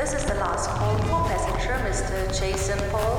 This is the last call for passenger Mr. Jason Paul.